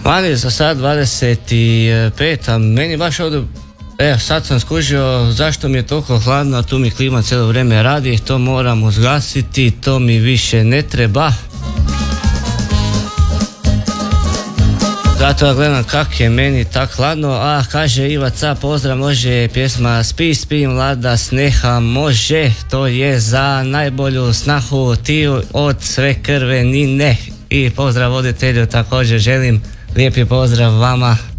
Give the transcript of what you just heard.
Vani za sad 25, a meni baš ovdje, sad sam skužio zašto mi je toliko hladno, a tu mi klima cijelo vrijeme radi, to moram uzgasiti, to mi više ne treba. Zato ja gledam kak je meni tak hladno, a kaže Ivaca, pozdrav, može pjesma Spi, spi mlada sneha, može, to je za najbolju snahu ti od sve krvenine. I pozdrav voditelju također želim, lijepi pozdrav vama.